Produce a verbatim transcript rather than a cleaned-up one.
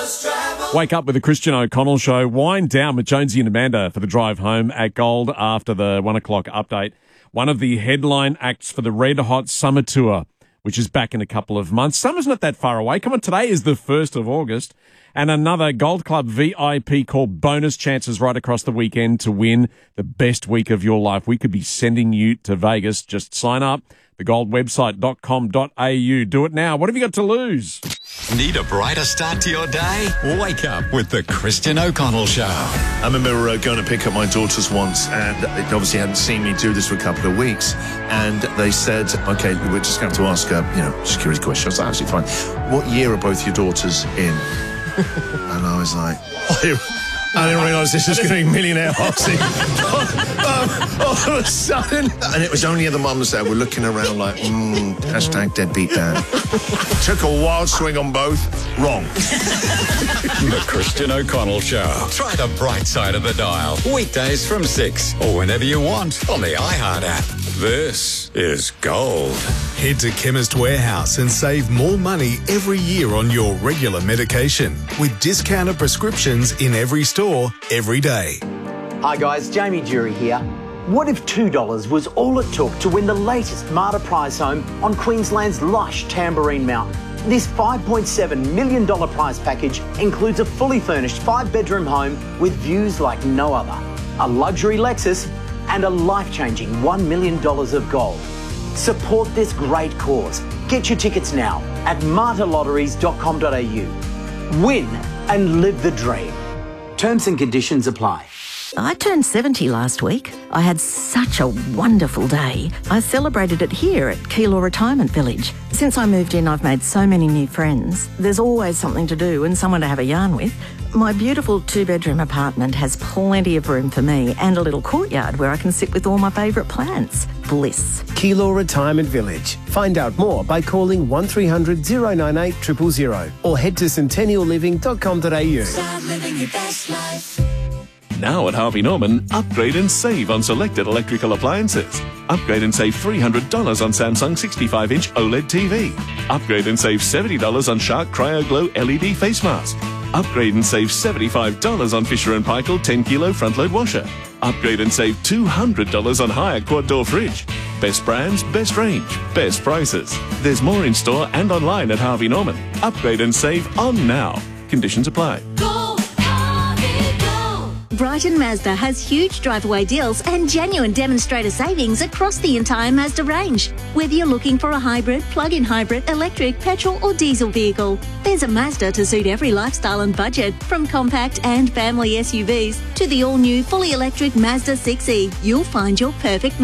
Wake up with the Christian O'Connell Show. Wind down with Jonesy and Amanda for the drive home at Gold after the one o'clock update. One of the headline acts for the Red Hot Summer Tour, which is back in a couple of months. Summer's not that far away. Come on, today is the first of August. And another Gold Club V I P call bonus chances right across the weekend to win the best week of your life. We could be sending you to Vegas. Just sign up. the gold website dot com dot a u. Do it now. What have you got to lose? Need a brighter start to your day? Wake up with the Christian O'Connell Show. I remember uh, going to pick up my daughters once, and they obviously hadn't seen me do this for a couple of weeks, and they said, okay, we're just going to ask a you know, security question. I was like, absolutely fine. What year are both your daughters in? And I was like, I didn't realise this was going to be Millionaire Hoxie. um, all of a sudden. And it was only the mums that were looking around like, mm, hashtag deadbeat dad. Took a wild swing on both. Wrong. The Christian O'Connell Show. Try the bright side of the dial. Weekdays from six or whenever you want on the iHeart app. This is Gold. Head to Chemist Warehouse and save more money every year on your regular medication with discounted prescriptions in every store, every day. Hi guys, Jamie Jury here. What if two dollars was all it took to win the latest Marta prize home on Queensland's lush Tamborine Mountain? This five point seven million dollars prize package includes a fully furnished five-bedroom home with views like no other, a luxury Lexus, and a life-changing one million dollars of gold. Support this great cause. Get your tickets now at marta lotteries dot com dot a u. Win and live the dream. Terms and conditions apply. I turned seventy last week. I had such a wonderful day. I celebrated it here at Keilor Retirement Village. Since I moved in, I've made so many new friends. There's always something to do and someone to have a yarn with. My beautiful two-bedroom apartment has plenty of room for me and a little courtyard where I can sit with all my favourite plants. Bliss. Keilor Retirement Village. Find out more by calling one three hundred oh nine eight zero zero zero or head to centennial living dot com dot a u. Start living your best life. Now at Harvey Norman, upgrade and save on selected electrical appliances. Upgrade and save three hundred dollars on Samsung sixty-five inch OLED T V. Upgrade and save seventy dollars on Shark Cryo Glow L E D face mask. Upgrade and save seventy-five dollars on Fisher and Paykel ten kilo front load washer. Upgrade and save two hundred dollars on Haier quad door fridge. Best brands, best range, best prices. There's more in store and online at Harvey Norman. Upgrade and save on now. Conditions apply. Brighton Mazda has huge drive-away deals and genuine demonstrator savings across the entire Mazda range. Whether you're looking for a hybrid, plug-in hybrid, electric, petrol or diesel vehicle, there's a Mazda to suit every lifestyle and budget. From compact and family S U Vs to the all-new fully electric Mazda six E, you'll find your perfect